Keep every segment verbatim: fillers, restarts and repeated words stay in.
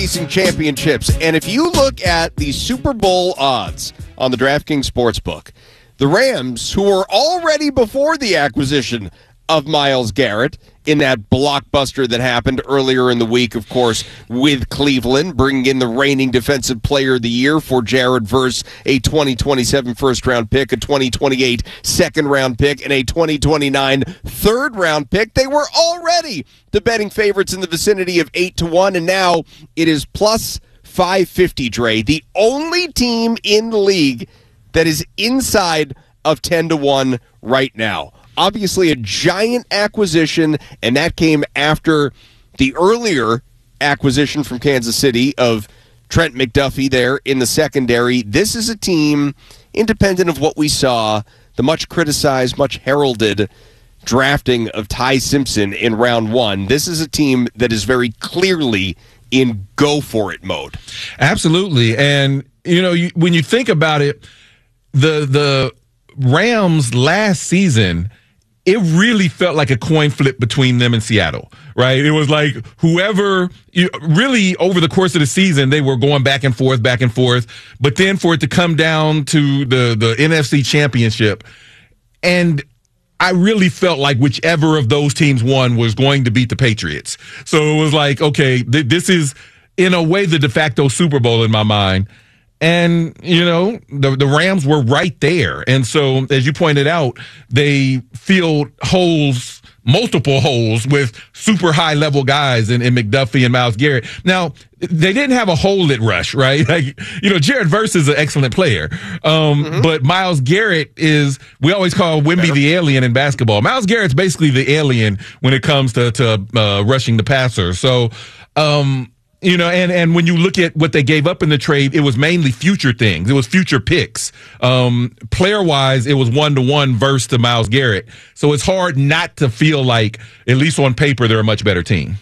Chasing championships. And if you look at the Super Bowl odds on the DraftKings Sportsbook, the Rams, who were already before the acquisition of Myles Garrett in that blockbuster that happened earlier in the week, of course, with Cleveland, bringing in the reigning Defensive Player of the Year for Jared Verse, a twenty twenty-seven first-round pick, a twenty twenty-eight second-round pick, and a twenty twenty-nine third-round pick. They were already the betting favorites in the vicinity of eight to one, and now it is plus five fifty, Dre. The only team in the league that is inside of ten to one right now. Obviously a giant acquisition, and that came after the earlier acquisition from Kansas City of Trent McDuffie there in the secondary. This is a team, independent of what we saw, the much criticized, much heralded drafting of Ty Simpson in round one. This is a team that is very clearly in go-for-it mode. Absolutely. And, you know, you, when you think about it, the the Rams last season, it really felt like a coin flip between them and Seattle, right? It was like whoever, you, really over the course of the season, they were going back and forth, back and forth. But then for it to come down to the, the N F C Championship, and I really felt like whichever of those teams won was going to beat the Patriots. So it was like, okay, th- this is in a way the de facto Super Bowl in my mind. And, you know, the the Rams were right there. And so, as you pointed out, they filled holes, multiple holes with super high-level guys in, in McDuffie and Myles Garrett. Now, they didn't have a hole at rush, right? Like, you know, Jared Verse is an excellent player. Um, mm-hmm. But Myles Garrett is, we always call Wemby Better. the alien in basketball. Myles Garrett's basically the alien when it comes to, to uh, rushing the passer. So, um You know, and, and when you look at what they gave up in the trade, it was mainly future things. It was future picks. Um, player-wise, it was one-to-one versus to Myles Garrett. So it's hard not to feel like, at least on paper, they're a much better team.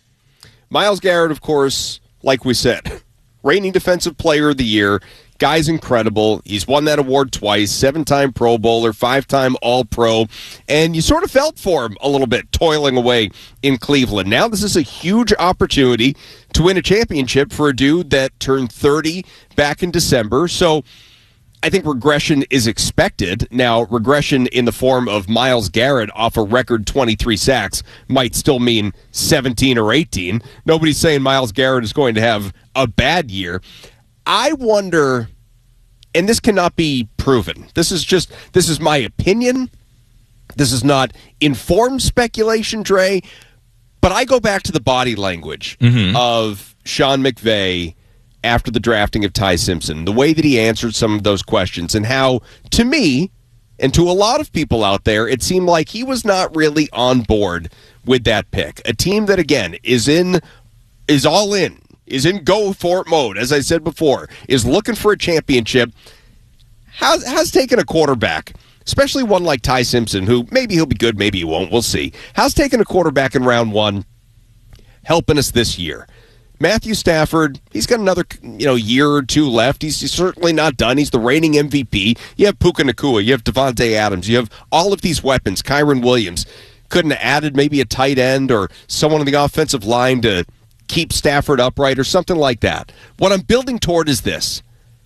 Myles Garrett, of course, like we said, reigning Defensive Player of the Year. Guy's incredible. He's won that award twice, seven-time Pro Bowler, five-time All-Pro, and you sort of felt for him a little bit, toiling away in Cleveland. Now this is a huge opportunity to win a championship for a dude that turned thirty back in December, so I think regression is expected. Now, regression in the form of Myles Garrett off a record twenty-three sacks might still mean seventeen or eighteen. Nobody's saying Myles Garrett is going to have a bad year. I wonder, and this cannot be proven. This is just, this is my opinion. This is not informed speculation, Dre, but I go back to the body language mm-hmm. of Sean McVay after the drafting of Ty Simpson, the way that he answered some of those questions, and how, to me, and to a lot of people out there, it seemed like he was not really on board with that pick. A team that, again, is in, is all in. is in go-for-it mode, as I said before, is looking for a championship, has, has taken a quarterback, especially one like Ty Simpson, who maybe he'll be good, maybe he won't, we'll see, has taken a quarterback in round one, helping us this year. Matthew Stafford, he's got another you know year or two left. He's, he's certainly not done. He's the reigning M V P. You have Puka Nacua, you have Devontae Adams, you have all of these weapons, Kyron Williams. Couldn't have added maybe a tight end or someone on the offensive line to keep Stafford upright or something like that. What I'm building toward is this.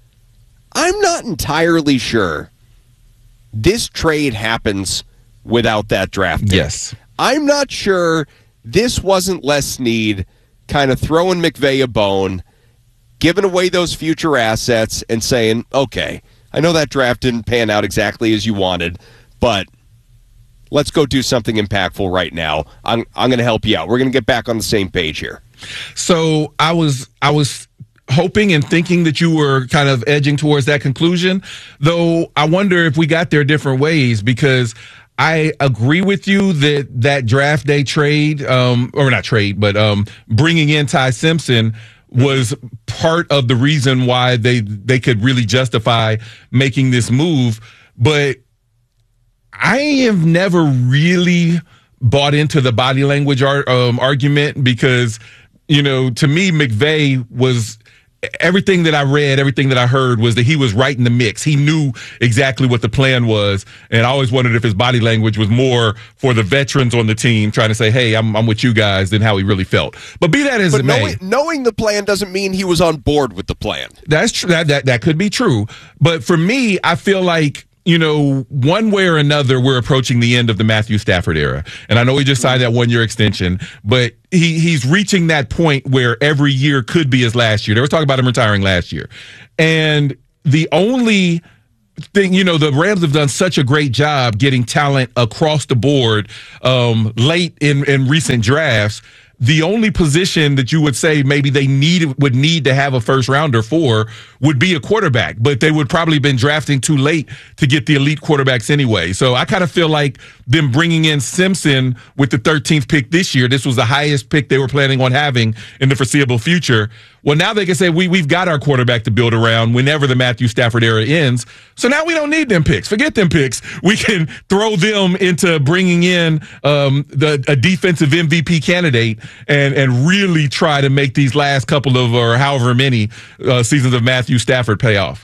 I'm not entirely sure this trade happens without that draft pick. Yes. I'm not sure this wasn't Les Snead kind of throwing McVay a bone, giving away those future assets and saying, okay, I know that draft didn't pan out exactly as you wanted, but let's go do something impactful right now. I'm, I'm going to help you out. We're going to get back on the same page here. So I was I was hoping and thinking that you were kind of edging towards that conclusion, though I wonder if we got there different ways, because I agree with you that that draft day trade, um, or not trade, but um, bringing in Ty Simpson was part of the reason why they they could really justify making this move. But I have never really bought into the body language ar- um, argument because, you know, to me, McVay was everything that I read, everything that I heard was that he was right in the mix. He knew exactly what the plan was. And I always wondered if his body language was more for the veterans on the team trying to say, hey, I'm, I'm with you guys, than how he really felt. But be that as but it knowing, may. knowing the plan doesn't mean he was on board with the plan. That's true. That, that, that could be true. But for me, I feel like, you know, one way or another, we're approaching the end of the Matthew Stafford era. And I know he just signed that one-year extension, but he he's reaching that point where every year could be his last year. There was talk about him retiring last year. And the only thing, you know, the Rams have done such a great job getting talent across the board um, late in, in recent drafts. The only position that you would say maybe they need would need to have a first rounder for would be a quarterback, but they would probably been drafting too late to get the elite quarterbacks anyway. So I kind of feel like them bringing in Simpson with the thirteenth pick this year, this was the highest pick they were planning on having in the foreseeable future. Well, now they can say we, we've got our quarterback to build around whenever the Matthew Stafford era ends. So now we don't need them picks. Forget them picks. We can throw them into bringing in um, the a defensive M V P candidate and, and really try to make these last couple of or however many uh, seasons of Matthew Stafford pay off.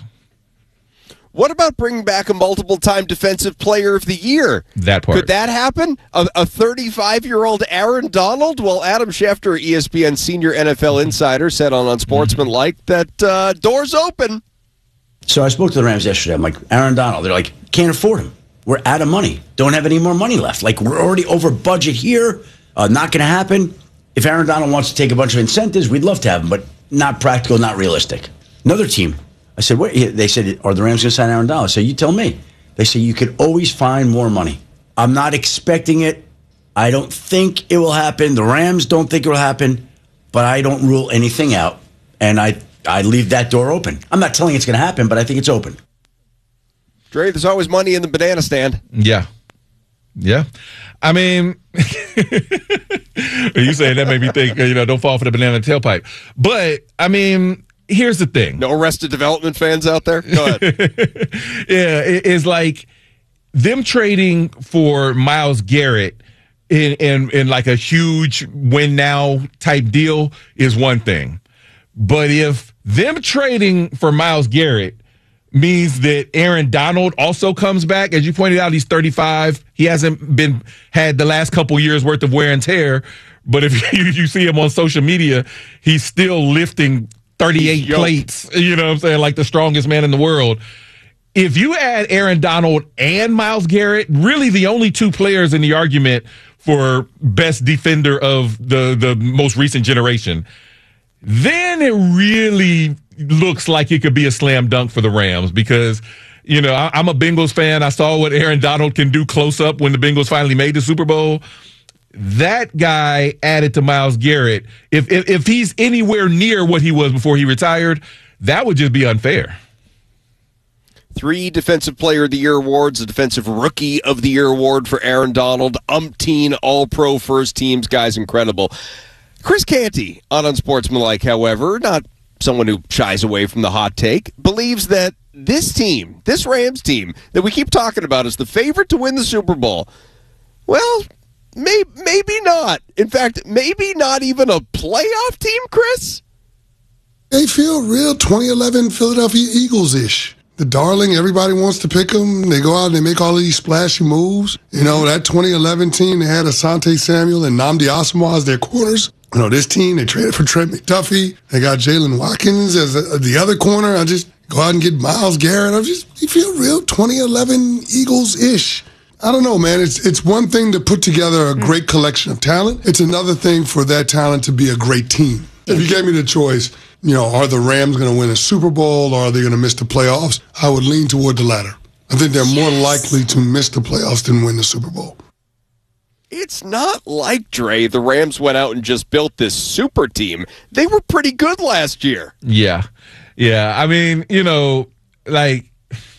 What about bringing back a multiple-time Defensive Player of the Year? That part. Could that happen? A thirty-five-year-old Aaron Donald? Well, Adam Schefter, E S P N senior N F L insider, said on Unsportsmanlike that uh, door's open. So I spoke to the Rams yesterday. I'm like, Aaron Donald. They're like, can't afford him. We're out of money. Don't have any more money left. Like, we're already over budget here. Uh, not going to happen. If Aaron Donald wants to take a bunch of incentives, we'd love to have him, but not practical, not realistic. Another team. I said, what? They said, are the Rams going to sign Aaron Donald? I said, you tell me. They say, you could always find more money. I'm not expecting it. I don't think it will happen. The Rams don't think it will happen, but I don't rule anything out. And I, I leave that door open. I'm not telling you it's going to happen, but I think it's open. Dre, there's always money in the banana stand. Yeah. Yeah. I mean, you saying that made me think, you know, don't fall for the banana tailpipe. But, I mean, here's the thing. No Arrested Development fans out there? Go ahead. Yeah, it, it's like them trading for Myles Garrett in, in, in like a huge win now type deal is one thing. But if them trading for Myles Garrett means that Aaron Donald also comes back, as you pointed out, he's thirty-five. He hasn't been had the last couple years worth of wear and tear. But if you, you see him on social media, he's still lifting thirty-eight plates, you know what I'm saying, like the strongest man in the world. If you add Aaron Donald and Myles Garrett, really the only two players in the argument for best defender of the, the most recent generation, then it really looks like it could be a slam dunk for the Rams because, you know, I, I'm a Bengals fan. I saw what Aaron Donald can do close up when the Bengals finally made the Super Bowl. That guy added to Myles Garrett, if, if if he's anywhere near what he was before he retired, that would just be unfair. Three Defensive Player of the Year awards, a Defensive Rookie of the Year award for Aaron Donald, umpteen All-Pro first teams, guys, incredible. Chris Canty on Unsportsmanlike, however, not someone who shies away from the hot take, believes that this team, this Rams team that we keep talking about is the favorite to win the Super Bowl. Well, may, maybe not. In fact, maybe not even a playoff team, Chris? They feel real twenty eleven Philadelphia Eagles-ish. The darling, everybody wants to pick them. They go out and they make all of these splashy moves. You know, that twenty eleven team, they had Asante Samuel and Nnamdi Asomugha as their corners. You know, this team, they traded for Trent McDuffie. They got Jalen Watkins as a, the other corner. I just go out and get Myles Garrett. I just, they feel real twenty eleven Eagles-ish. I don't know, man. It's it's one thing to put together a great collection of talent. It's another thing for that talent to be a great team. If you gave me the choice, you know, are the Rams going to win a Super Bowl or are they going to miss the playoffs? I would lean toward the latter. I think they're more likely to miss the playoffs than win the Super Bowl. It's not like, Dre, the Rams went out and just built this super team. They were pretty good last year. Yeah. Yeah. I mean, you know, like,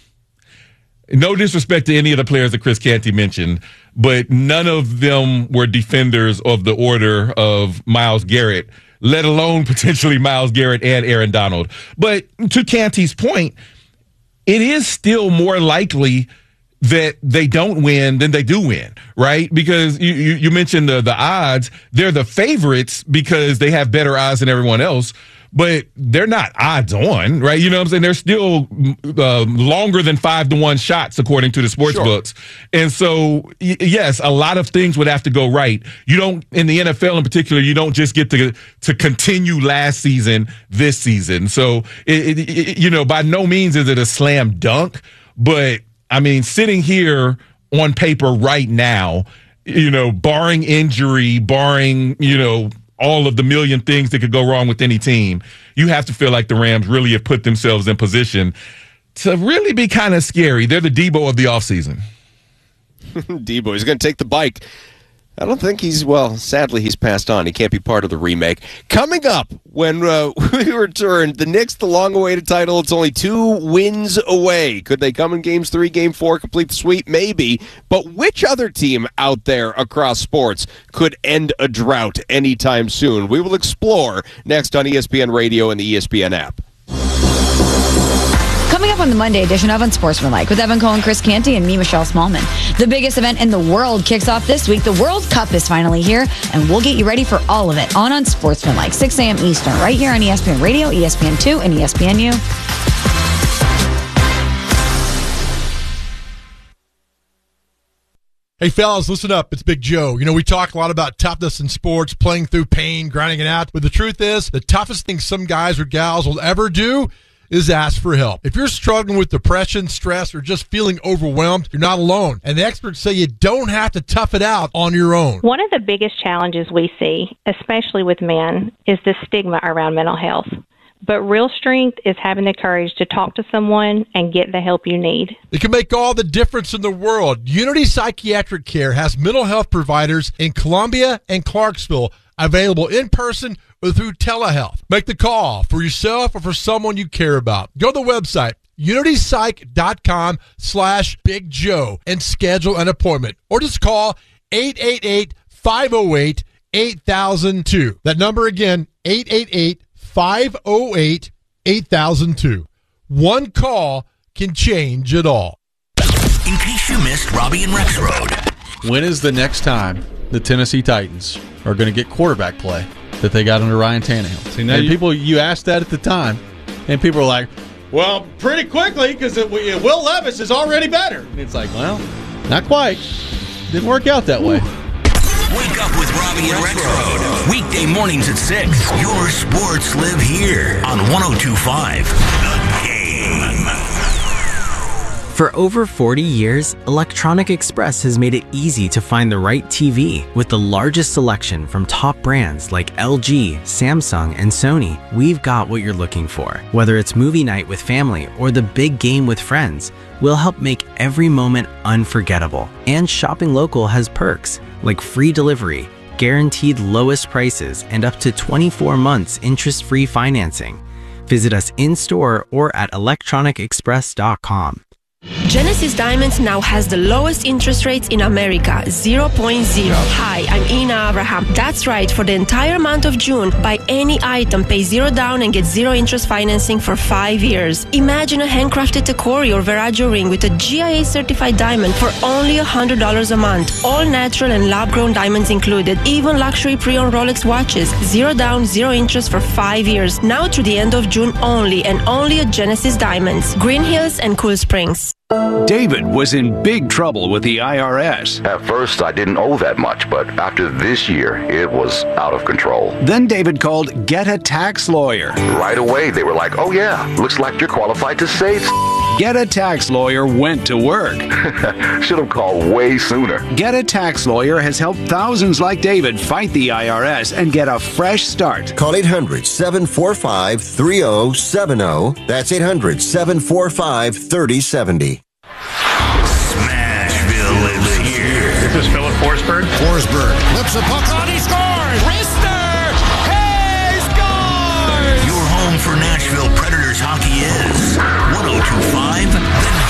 no disrespect to any of the players that Chris Canty mentioned, but none of them were defenders of the order of Myles Garrett, let alone potentially Myles Garrett and Aaron Donald. But to Canty's point, it is still more likely that they don't win than they do win, right? Because you, you, you mentioned the, the odds. They're the favorites because they have better odds than everyone else. but they're not odds on, right? You know what I'm saying? They're still uh, longer than five to one shots, according to the sports Sure. books. And so, y- yes, a lot of things would have to go right. You don't, in the N F L in particular, you don't just get to to continue last season this season. So, it, it, it, you know, by no means is it a slam dunk, but I mean, sitting here on paper right now, you know, barring injury, barring, you know, all of the million things that could go wrong with any team, you have to feel like the Rams really have put themselves in position to really be kind of scary. They're the Debo of the offseason. Debo, he's going to take the bike. I don't think he's, well, sadly, he's passed on. He can't be part of the remake. Coming up, when uh, we return, the Knicks, the long-awaited title, it's only two wins away. Could they come in games three, game four, complete the sweep? Maybe. But which other team out there across sports could end a drought anytime soon? We will explore next on E S P N Radio and the E S P N app. Coming up on the Monday edition of Unsportsmanlike with Evan Cohen, Chris Canty, and me, Michelle Smallman. The biggest event in the world kicks off this week. The World Cup is finally here, and we'll get you ready for all of it on Unsportsmanlike, six a.m. Eastern, right here on E S P N Radio, E S P N two, and E S P N U. Hey, fellas, listen up. It's Big Joe. You know, we talk a lot about toughness in sports, playing through pain, grinding it out. But the truth is, the toughest thing some guys or gals will ever do is ask for help. If you're struggling with depression, stress, or just feeling overwhelmed, you're not alone. And the experts say you don't have to tough it out on your own. One of the biggest challenges we see, especially with men, is the stigma around mental health. But real strength is having the courage to talk to someone and get the help you need. It can make all the difference in the world. Unity Psychiatric Care has mental health providers in Columbia and Clarksville available in person or through telehealth. Make the call for yourself or for someone you care about. Go to the website, unitysych.com slash Big Joe, and schedule an appointment. Or just call eight eight eight, five oh eight, eight thousand two. That number again, eight eight eight, five oh eight, eight thousand two. One call can change it all. In case you missed Robbie and Rex Road. When is the next time the Tennessee Titans are going to get quarterback play that they got under Ryan Tannehill? See, now and you, people, you asked that at the time, and people are like, well, pretty quickly, because Will Levis is already better. And it's like, well, not quite. Didn't work out that way. Wake up with Robbie and Rex Road. Weekday mornings at six. Your sports live here on one oh two point five The Game. For over forty years, Electronic Express has made it easy to find the right T V. With the largest selection from top brands like L G, Samsung, and Sony, we've got what you're looking for. Whether it's movie night with family or the big game with friends, we'll help make every moment unforgettable. And shopping local has perks like free delivery, guaranteed lowest prices, and up to twenty-four months interest-free financing. Visit us in-store or at electronic express dot com. Genesis Diamonds now has the lowest interest rates in America, zero point zero. Hi, I'm Ina Abraham. That's right, for the entire month of June, buy any item, pay zero down and get zero interest financing for five years. Imagine a handcrafted Tacori or Veragio ring with a G I A certified diamond for only one hundred dollars a month. All natural and lab-grown diamonds included, even luxury pre-owned Rolex watches. Zero down, zero interest for five years. Now through the end of June only, and only at Genesis Diamonds, Green Hills and Cool Springs. David was in big trouble with the I R S. At first, I didn't owe that much, but after this year, it was out of control. Then David called Get a Tax Lawyer. Right away, they were like, oh yeah, looks like you're qualified to save. Get a Tax Lawyer went to work. Should have called way sooner. Get a Tax Lawyer has helped thousands like David fight the I R S and get a fresh start. Call eight hundred, seven four five, three oh seven oh. That's eight hundred, seven four five, three oh seven oh. Smashville lives here. This is Philip Forsberg. Forsberg flips a puck on, he scores! Rister! Hey, scores! Your home for Nashville Predators hockey is one oh two point five The